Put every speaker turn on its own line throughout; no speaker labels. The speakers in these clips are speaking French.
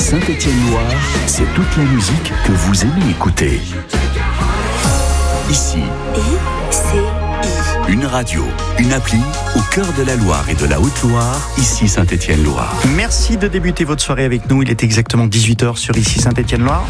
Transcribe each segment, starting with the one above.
Saint-Étienne-Loire, c'est toute la musique que vous aimez écouter. Ici, une radio, une appli au cœur de la Loire et de la Haute-Loire, ici Saint-Étienne-Loire.
Merci de débuter votre soirée avec nous. Il est exactement 18h sur ici Saint-Étienne-Loire.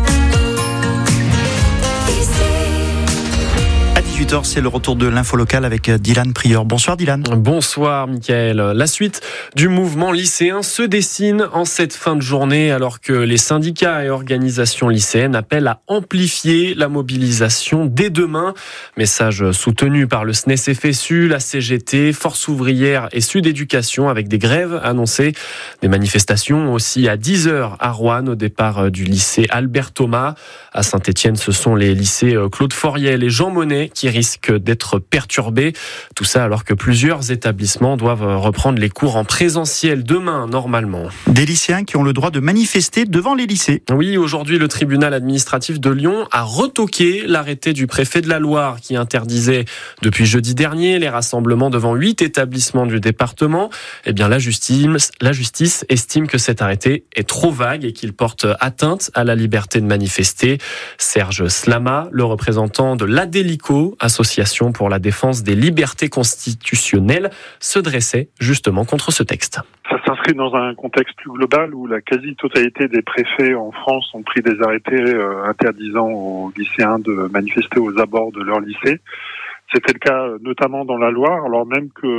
À 18h, c'est le retour de l'info locale avec Dylan Prieur. Bonsoir Dylan.
Bonsoir Mickaël. La suite du mouvement lycéen se dessine en cette fin de journée alors que les syndicats et organisations lycéennes appellent à amplifier la mobilisation dès demain. Message soutenu par le SNES-FSU, la CGT, Force ouvrière et Sud Éducation avec des grèves annoncées. Des manifestations aussi à 10h à Roanne au départ du lycée Albert Thomas. À Saint-Étienne, ce sont les lycées Claude Foriel et Jean Monnet qui risquent d'être perturbés. Tout ça alors que plusieurs établissements doivent reprendre les cours en présentiel demain, normalement.
Des lycéens qui ont le droit de manifester devant les lycées.
Oui, aujourd'hui, le tribunal administratif de Lyon a retoqué l'arrêté du préfet de la Loire qui interdisait depuis jeudi dernier les rassemblements devant 8 établissements du département. Eh bien, la justice estime que cet arrêté est trop vague et qu'il porte atteinte à la liberté de manifester. Serge Slama, le représentant de l'ADELICO, Association pour la défense des libertés constitutionnelles, se dressait justement contre ce texte.
Ça s'inscrit dans un contexte plus global où la quasi-totalité des préfets en France ont pris des arrêtés interdisant aux lycéens de manifester aux abords de leur lycée. C'était le cas notamment dans la Loire, alors même que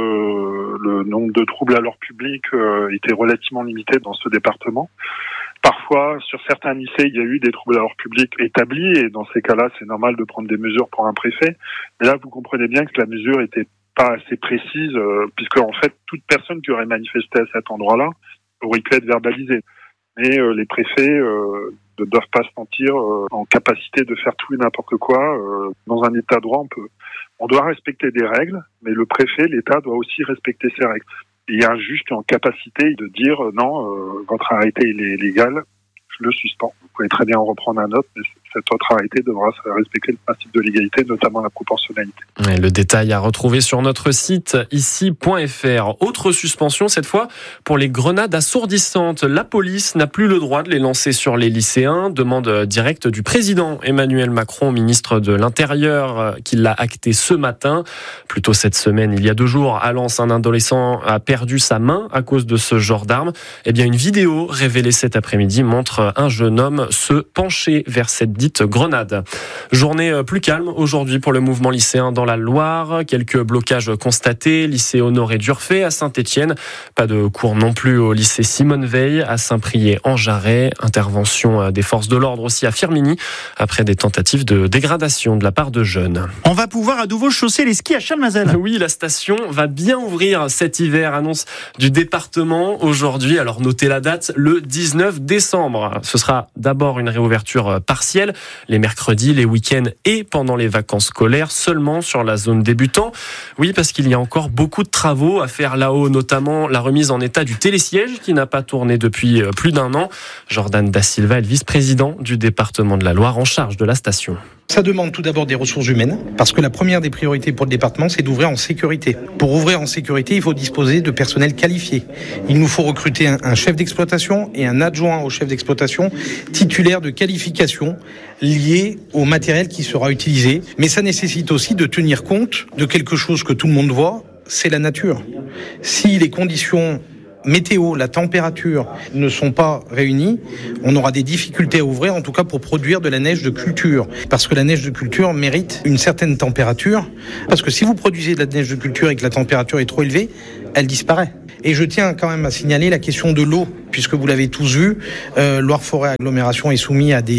le nombre de troubles à l'ordre public était relativement limité dans ce département. Parfois, sur certains lycées, il y a eu des troubles à l'ordre public établis et dans ces cas-là, c'est normal de prendre des mesures pour un préfet. Mais là, vous comprenez bien que la mesure était pas assez précise puisque en fait, toute personne qui aurait manifesté à cet endroit-là aurait pu être verbalisée. Mais les préfets ne doivent pas se sentir en capacité de faire tout et n'importe quoi. Dans un état de droit, on doit respecter des règles, mais le préfet, l'État doit aussi respecter ces règles. Il y a un juge qui est en capacité de dire non, votre arrêté il est légal, je le suspends. Vous pouvez très bien en reprendre un autre, mais cet autre arrêté devra respecter le principe de l'égalité, notamment la proportionnalité.
Et le détail à retrouver sur notre site ici.fr. Autre suspension cette fois pour les grenades assourdissantes. La police n'a plus le droit de les lancer sur les lycéens. Demande directe du président Emmanuel Macron, ministre de l'Intérieur, qui l'a acté ce matin. Plus tôt cette semaine, il y a 2 jours, à Lens, un adolescent a perdu sa main à cause de ce genre d'arme. Eh bien, une vidéo révélée cet après-midi montre un jeune homme se pencher vers cette dite grenade. Journée plus calme aujourd'hui pour le mouvement lycéen dans la Loire. Quelques blocages constatés. Lycée Honoré d'Urfé à Saint-Étienne. Pas de cours non plus au lycée Simone Veil à Saint-Priest-en-Jarret. Intervention des forces de l'ordre aussi à Firminy après des tentatives de dégradation de la part de jeunes.
On va pouvoir à nouveau chausser les skis à Chalmazel.
Oui, la station va bien ouvrir cet hiver, annonce du département aujourd'hui. Alors notez la date, le 19 décembre. Ce sera d'abord une réouverture partielle les mercredis, les week-ends et pendant les vacances scolaires, seulement sur la zone débutant. Oui, parce qu'il y a encore beaucoup de travaux à faire là-haut, notamment la remise en état du télésiège qui n'a pas tourné depuis plus d'1 an. Jordan Da Silva est le vice-président du département de la Loire en charge de la station.
Ça demande tout d'abord des ressources humaines, parce que la première des priorités pour le département, c'est d'ouvrir en sécurité. Pour ouvrir en sécurité, il faut disposer de personnel qualifié. Il nous faut recruter un chef d'exploitation et un adjoint au chef d'exploitation titulaire de qualification liée au matériel qui sera utilisé. Mais ça nécessite aussi de tenir compte de quelque chose que tout le monde voit, c'est la nature. Si les conditions météo, la température ne sont pas réunies, on aura des difficultés à ouvrir, en tout cas pour produire de la neige de culture. Parce que la neige de culture mérite une certaine température. Parce que si vous produisez de la neige de culture et que la température est trop élevée, elle disparaît. Et je tiens quand même à signaler la question de l'eau, puisque vous l'avez tous vu, Loire-Forêt Agglomération est soumis à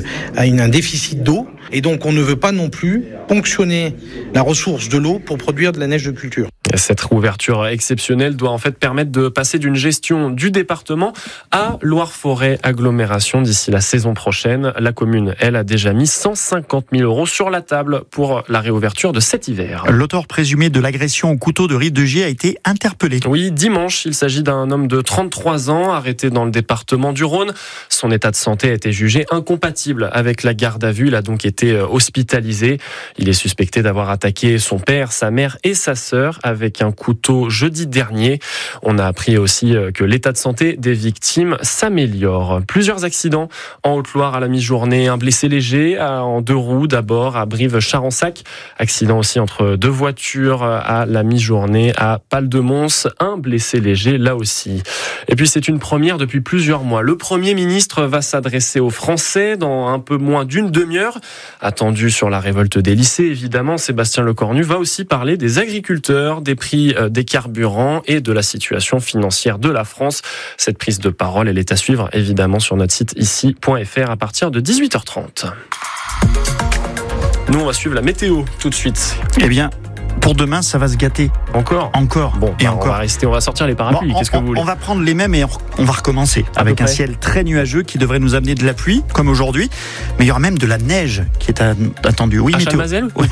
un déficit d'eau. Et donc on ne veut pas non plus ponctionner la ressource de l'eau pour produire de la neige de culture.
Cette réouverture exceptionnelle doit en fait permettre de passer d'une gestion du département à Loire-Forêt Agglomération d'ici la saison prochaine. La commune, elle, a déjà mis 150 000 € sur la table pour la réouverture de cet hiver.
L'auteur présumé de l'agression au couteau de Rive de Gier a été interpellé.
Oui, dimanche, il s'agit d'un homme de 33 ans arrêté dans le département du Rhône. Son état de santé a été jugé incompatible avec la garde à vue. Il a donc été hospitalisé. Il est suspecté d'avoir attaqué son père, sa mère et sa sœur avec avec un couteau jeudi dernier. On a appris aussi que l'état de santé des victimes s'améliore. Plusieurs accidents en Haute-Loire à la mi-journée. Un blessé léger en 2 roues d'abord à Brive-Charensac. Accident aussi entre 2 voitures à la mi-journée à Pal-de-Mons. Un blessé léger là aussi. Et puis c'est une première depuis plusieurs mois. Le Premier ministre va s'adresser aux Français dans un peu moins d'une demi-heure. Attendu sur la révolte des lycées, évidemment, Sébastien Lecornu va aussi parler des agriculteurs, des prix des carburants et de la situation financière de la France. Cette prise de parole, elle est à suivre évidemment sur notre site ici.fr à partir de 18h30. Nous, on va suivre la météo tout de suite.
Eh bien, pour demain, ça va se gâter.
Encore.
Bon,
et encore. On va sortir les parapluies. Qu'est-ce que vous voulez ?
On va prendre les mêmes et on va recommencer avec un ciel très nuageux qui devrait nous amener de la pluie, comme aujourd'hui. Mais il y aura même de la neige qui est attendue. Oui,
Chalmazel ou pas ?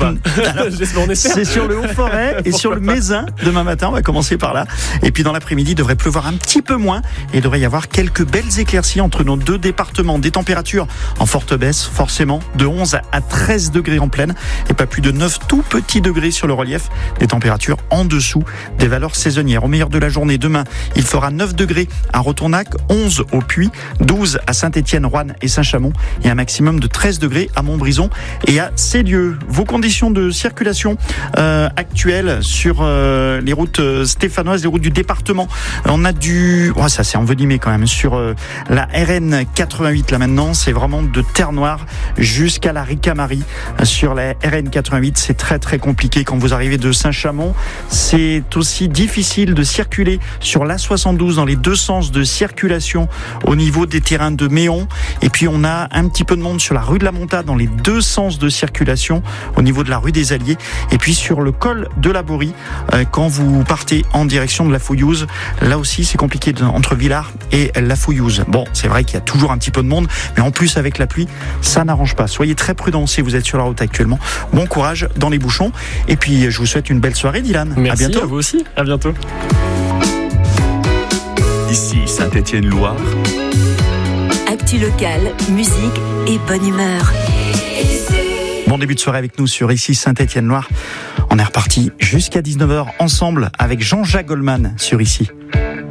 C'est sur le Haut-Forêt et sur le Mézin demain matin. On va commencer par là. Et puis dans l'après-midi, il devrait pleuvoir un petit peu moins et il devrait y avoir quelques belles éclaircies entre nos 2 départements. Des températures en forte baisse, forcément, de 11 à 13 degrés en plaine et pas plus de 9 tout petits degrés sur le relief. Des températures en dessous des valeurs saisonnières. Au meilleur de la journée, demain, il fera 9 degrés à Rotournac, 11 au Puy, 12 à Saint-Étienne, Roanne et Saint-Chamond et un maximum de 13 degrés à Montbrison et à Célieu. Vos conditions de circulation actuelles sur les routes stéphanoises, les routes du département. On a ça c'est envenimé quand même. Sur la RN 88, là maintenant, c'est vraiment de Terre Noire jusqu'à la Ricamarie. Sur la RN 88, c'est très très compliqué quand vous arrivez de Saint-Chamond. C'est aussi difficile de circuler sur l'A72 dans les 2 sens de circulation au niveau des terrains de Méon. Et puis on a un petit peu de monde sur la rue de la Montade dans les 2 sens de circulation au niveau de la rue des Alliés. Et puis sur le col de la Borie, quand vous partez en direction de la Fouillouse, là aussi c'est compliqué entre Villars et la Fouillouse. Bon, c'est vrai qu'il y a toujours un petit peu de monde, mais en plus avec la pluie, ça n'arrange pas. Soyez très prudents si vous êtes sur la route actuellement. Bon courage dans les bouchons. Et puis je vous souhaite une belle soirée, Dylan.
Merci,
à bientôt.
À vous aussi. À bientôt.
Ici Saint-Étienne-Loire.
Actu locale, musique et bonne humeur.
Bon début de soirée avec nous sur ici Saint-Étienne-Loire. On est reparti jusqu'à 19h ensemble avec Jean-Jacques Goldman sur ici.